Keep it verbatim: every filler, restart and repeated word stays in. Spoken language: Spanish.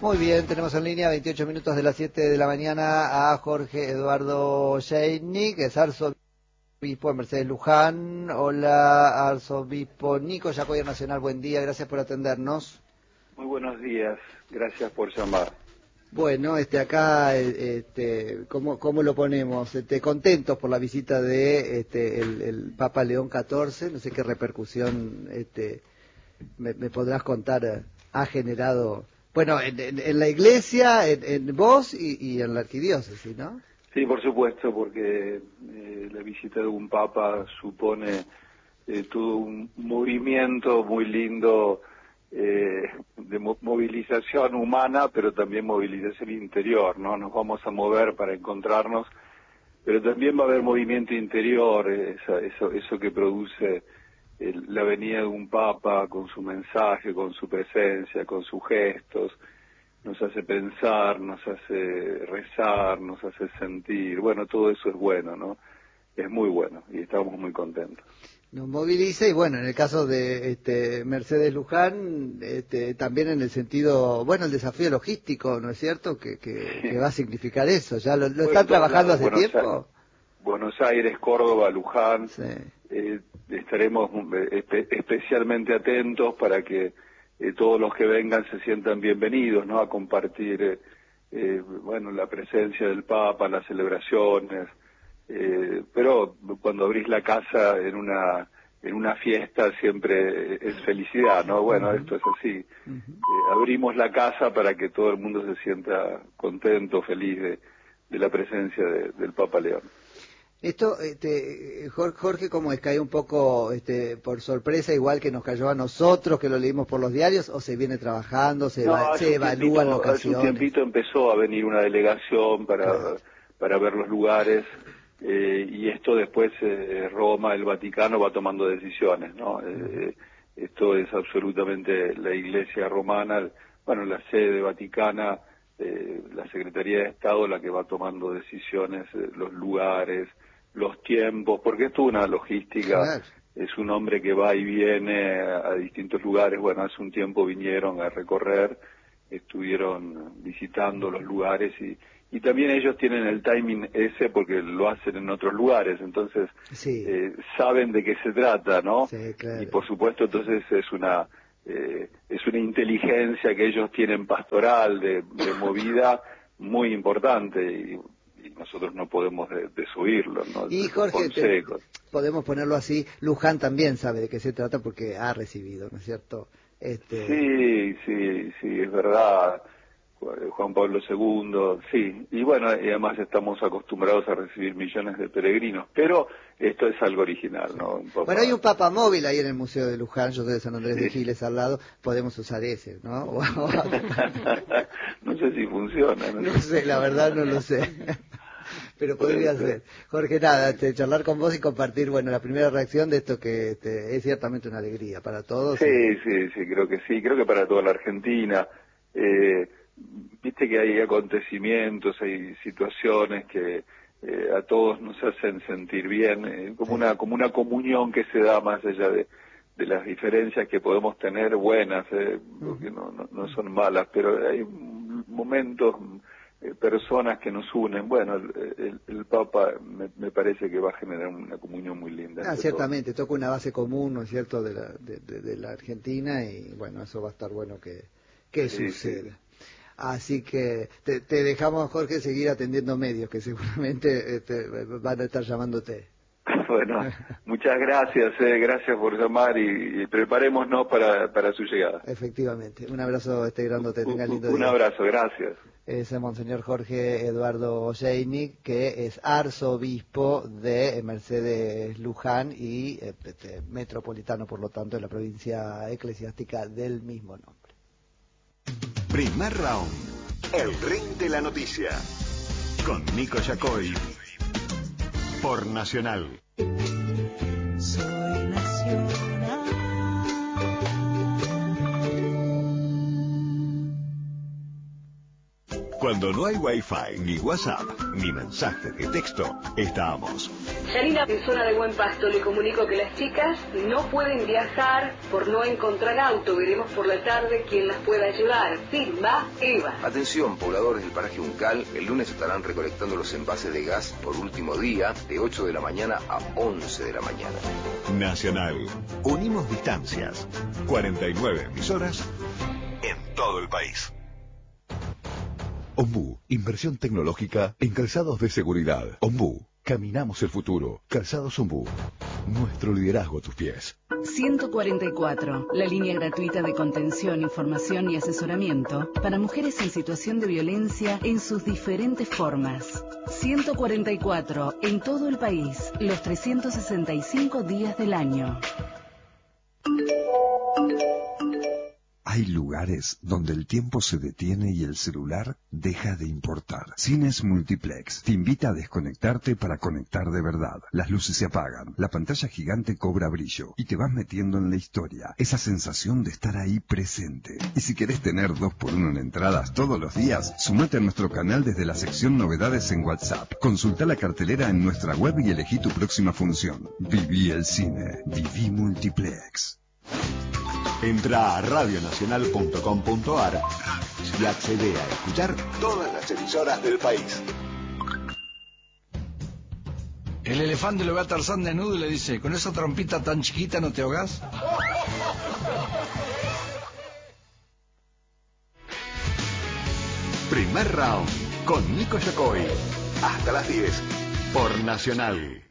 Muy bien, tenemos en línea veintiocho minutos de las siete de la mañana a Jorge Eduardo Yeynik, que es arzobispo de Mercedes Luján. Hola, arzobispo Nico Yacoya Nacional, buen día, gracias por atendernos. Muy buenos días, gracias por llamar. Bueno, este acá, este, ¿cómo, cómo lo ponemos? Este, contentos por la visita de este, el, el Papa León catorce, no sé qué repercusión este, me, me podrás contar, ha generado, bueno, en, en, en la iglesia, en, en vos y, y en la arquidiócesis, ¿no? Sí, por supuesto, porque eh, la visita de un Papa supone eh, todo un movimiento muy lindo eh, de mo movilización humana, pero también movilización interior, ¿no? Nos vamos a mover para encontrarnos, pero también va a haber movimiento interior, eso, eso, eso que produce el, la venida de un Papa con su mensaje, con su presencia, con sus gestos. Nos hace pensar, nos hace rezar, nos hace sentir, bueno, todo eso es bueno, ¿no? Es muy bueno y estamos muy contentos. Nos moviliza y bueno, en el caso de este, Mercedes Luján, este, también en el sentido, bueno, el desafío logístico, ¿no es cierto? Que, que, que va a significar eso, ¿ya lo, lo Bueno, están trabajando hace Buenos tiempo? Aires, Buenos Aires, Córdoba, Luján, Sí. eh, estaremos espe especialmente atentos para que eh, todos los que vengan se sientan bienvenidos, ¿no? A compartir, eh, eh, bueno, la presencia del Papa, las celebraciones, eh, pero cuando abrís la casa en una en una fiesta siempre es felicidad, ¿no? Bueno, uh-huh. Esto es así. Uh-huh. eh, abrimos la casa para que todo el mundo se sienta contento, feliz de, de la presencia de, del Papa León. Esto, este, Jorge, ¿cómo es? ¿Cae un poco este, por sorpresa, igual que nos cayó a nosotros, que lo leímos por los diarios, o se viene trabajando, se, no, eva se evalúan tiempito, locaciones? Hace un tiempito empezó a venir una delegación para, claro. para ver los lugares, eh, y esto después eh, Roma, el Vaticano va tomando decisiones, ¿no? Uh-huh. eh, esto es absolutamente la Iglesia romana, bueno, la sede vaticana, eh, la Secretaría de Estado la que va tomando decisiones, eh, los lugares, los tiempos, porque esto es una logística, claro. Es un hombre que va y viene a, a distintos lugares. Bueno, hace un tiempo vinieron a recorrer, estuvieron visitando los lugares y, y también ellos tienen el timing ese porque lo hacen en otros lugares, entonces sí. eh, saben de qué se trata, ¿no? Sí, claro. Y por supuesto entonces es una eh, es una inteligencia que ellos tienen pastoral, de, de movida muy importante y, y nosotros no podemos desoírlo, ¿no? Y Jorge, te, podemos ponerlo así, Luján también sabe de qué se trata porque ha recibido, ¿no es cierto? Este... Sí, sí, sí, es verdad, Juan Pablo segundo, sí, y bueno, y además estamos acostumbrados a recibir millones de peregrinos, pero esto es algo original, sí. ¿No? Papa... Bueno, hay un Papa móvil ahí en el Museo de Luján, yo soy de San Andrés sí. de Giles al lado, podemos usar ese, ¿no? No sé si funciona, ¿no? No sé, la verdad no lo sé. Pero podría ser. Jorge, nada, este, charlar con vos y compartir, bueno, la primera reacción de esto que este, es ciertamente una alegría para todos. Sí, y... sí, sí, creo que sí, creo que para toda la Argentina. Eh, viste que hay acontecimientos, hay situaciones que eh, a todos nos hacen sentir bien, eh, como sí. una como una comunión que se da más allá de, de las diferencias que podemos tener, buenas, eh, porque uh-huh. no, no, no son malas, pero hay momentos... personas que nos unen. Bueno, el, el, el Papa me, me parece que va a generar una comunión muy linda. Ah, ciertamente, toca una base común, ¿no es cierto?, de la, de, de, de la Argentina y bueno, eso va a estar bueno que, que sí, suceda. Sí. Así que te, te dejamos, Jorge, seguir atendiendo medios que seguramente este, van a estar llamándote. Bueno, muchas gracias, eh, gracias por llamar y, y preparémonos para, para su llegada. Efectivamente, un abrazo este grandote, tenga lindo un día. Un abrazo, gracias. Es el Monseñor Jorge Eduardo Yeynik, que es arzobispo de Mercedes Luján y este, metropolitano, por lo tanto, de la provincia eclesiástica del mismo nombre. Primer round, el ring de la noticia, con Nico Yacoy, por Nacional. Soy Nacional. Cuando no hay Wi-Fi, ni WhatsApp, ni mensaje de texto, estamos. Yanina, en zona de Buen Pasto, le comunico que las chicas no pueden viajar por no encontrar auto. Veremos por la tarde quién las pueda llevar. Firma Eva. Atención, pobladores del paraje Uncal, el lunes estarán recolectando los envases de gas por último día, de ocho de la mañana a once de la mañana. Nacional. Unimos distancias. cuarenta y nueve emisoras en todo el país. Ombú, inversión tecnológica en calzados de seguridad. Ombú, caminamos el futuro. Calzados Ombú, nuestro liderazgo a tus pies. ciento cuarenta y cuatro, la línea gratuita de contención, información y asesoramiento para mujeres en situación de violencia en sus diferentes formas. ciento cuarenta y cuatro, en todo el país, los trescientos sesenta y cinco días del año. Hay lugares donde el tiempo se detiene y el celular deja de importar. Cines Multiplex te invita a desconectarte para conectar de verdad. Las luces se apagan, la pantalla gigante cobra brillo y te vas metiendo en la historia. Esa sensación de estar ahí presente. Y si querés tener dos por uno en entradas todos los días, sumate a nuestro canal desde la sección novedades en WhatsApp. Consulta la cartelera en nuestra web y elegí tu próxima función. Viví el cine. Viví Multiplex. Entra a radio nacional punto com punto a r y accede a escuchar todas las emisoras del país. El elefante lo ve a Tarzán desnudo y le dice: ¿con esa trompita tan chiquita no te ahogás? Primer round con Nico Yacoy. Hasta las diez por Nacional.